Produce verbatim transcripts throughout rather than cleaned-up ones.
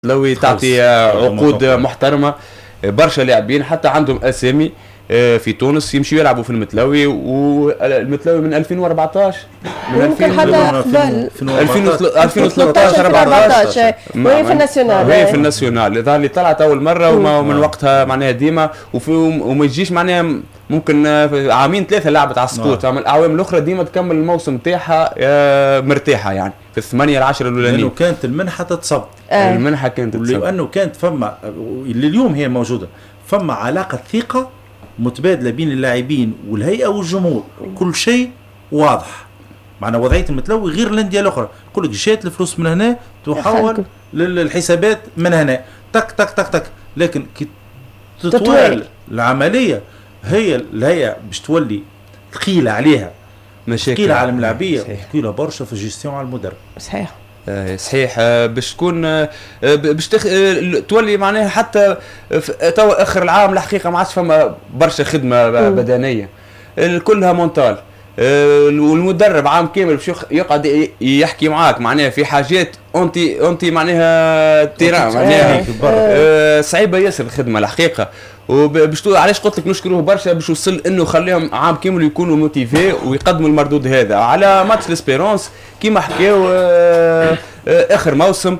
لو تعطي عقود محترمه. برشا لاعبين حتى عندهم اسامي في تونس يمشوا يلعبوا في المتلوي، والمتلوي من ألفين وأربعطاش من يمكن حتى قبل ألفين وثلاثطاش أربعطاش وهي في الناسيونال وهي في الناسيونال هذا اللي طلعت اول مره، ومن وقتها معناها ديما وما يجيش معناها ممكن عامين ثلاثه لعبت على السقوط، اما الاعوام الاخرى ديما تكمل الموسم تاعها مرتاحه يعني في الثمانيه العشره الاولانيه، لانه كانت المنحه تتصب. آه. المنحه كانت تتصب لانه كانت فما اللي اليوم هي موجوده، فما علاقه ثقه متبادله بين اللاعبين والهيئه والجمهور، كل شيء واضح. معنا وضعيه المتلوي غير الانديه الاخرى، يقول لك جات الفلوس من هنا تحول للحسابات من هنا تك تك تك تك، لكن كي تطوال العمليه هي الهيئه باش تولي ثقيله عليها، مشاكل ثقيله على الملاعبيه، ثقيله برشا في الجيستيون على المدرب. صحيح صحيح باش تكون باش تخ... تولي معناها حتى تو اخر العام الحقيقه ما عادش فما برشا خدمه بدنيه، كلها مونتال، والمدرب عام كامل باش يقعد يحكي معاك معناها في حاجات انتي انتي معناها تيران معناها آه صعيبه ياسر الخدمه الحقيقه. وباش علاش قلت لك نشكروه برشا باش وصل انه خليهم عام كامل يكونوا موتيفي ويقدموا المردود هذا على ماتش ليسبيرونس كيما حكاو آه آه اخر موسم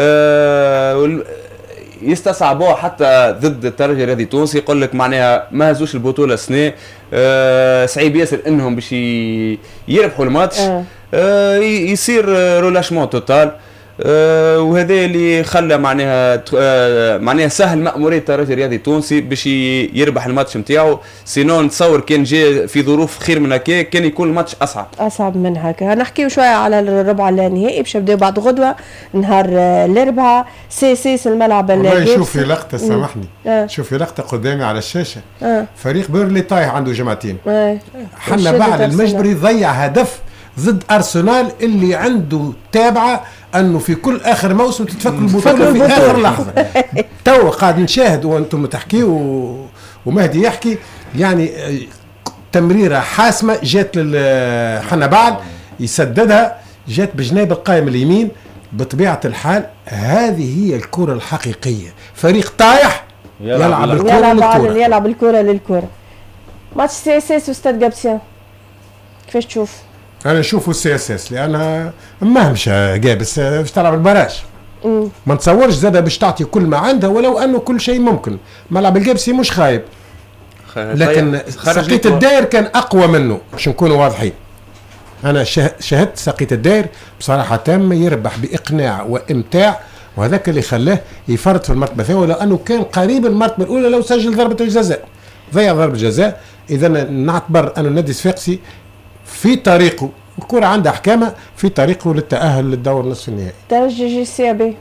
آه يستصعبوه حتى ضد الترجي الرياضي التونسي، يقول لك معناها ما هزوش البطوله السنه، آه صعيب ياسر انهم باش يربحوا الماتش، آه يصير رولاشمون توتال، آه وهذا اللي خلى معناها آه معناها سهل مأمورية الترجي الرياضي التونسي باش يربح الماتش نتاعو، سينون نتصور كان جاء في ظروف خير من هكا كان يكون الماتش اصعب اصعب من هكا. نحكيو شويه على الربع النهائي باش يبداو بعد غدوه نهار الاربعاء سي سي الملعب اللي شوف في لقطه سامحني آه. شوف في لقطه قدامي على الشاشه آه. فريق بيرلي طايح عنده جمعتين آه. حنا بعد المجبري ضيع هدف ضد ارسنال اللي عنده تابعه انه في كل اخر موسم تتفك البطوله في اخر لحظه. تو قاعد نشاهد وانتم تحكيوا ومهدي يحكي يعني تمريره حاسمه جات حنا بعد يسددها جات بجناب القائم اليمين. بطبيعه الحال هذه هي الكره الحقيقيه، فريق طايح يلعب الكره للكره يلعب الكره للكره. ماتش سي اس اس واستاد جابسيان كيفاش تشوف؟ انا نشوفه السي اس اس لانها ماهمش جابس باش تلعب البراش، ما نتصورش زاده باش تعطي كل ما عندها ولو انه كل شيء ممكن. ملعب الجابسي مش خايب لكن سقيت الداير كان اقوى منه باش نكونوا واضحين. انا شاهدت سقيت الداير بصراحه تامه يربح باقناع وامتاع، وهذاك اللي خلاه يفرط في المرتبه الثانيه، ولو انه كان قريب المرتبه الاولى لو سجل ضربه الجزاء ضيع ضربه الجزاء. اذا نعتبر ان النادي الصفاقسي في طريقه الكرة عندها احكامها في طريقه للتأهل للدور نصف النهائي. ترجي جي سي بي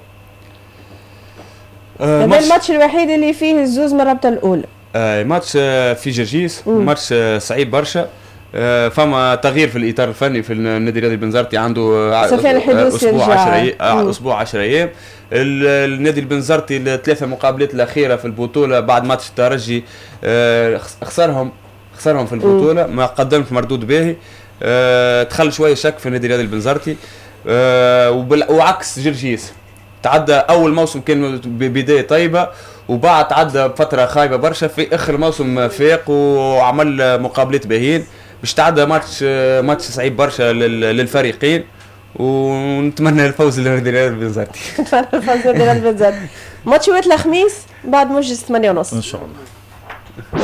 هذا آه الماتش الوحيد اللي فيه الزوز من الرابطة الأولى. آه ماتش آه في جرجيس، ماتش آه صعيب برشا. آه فما تغيير في الإطار الفني في النادي الرياضي بنزرتي، عنده آه أسبوع عشرة آه أسبوع عشرة أيام. النادي البنزرتي الثلاثة مقابلات الأخيرة في البطولة بعد ماتش الترجي آه خسرهم خسرهم في البطولة، ما قدمش مردود باهي، أه دخل شويه شك في النادي الرياضي البنزرتي. أه وعكس جرجيس تعدى اول موسم كان بدايه طيبه وبعد تعدى فتره خايبه برشا، في اخر موسم فاق وعمل مقابلات باهين باش تعدى ماتش ماتش صعيب برشا للفريقين، ونتمنى الفوز للنادي الرياضي البنزرتي. نتمنى الفوز للنادي الرياضي البنزرتي. ماتش وقت الخميس بعد موجز ثمانية ونص ان شاء الله.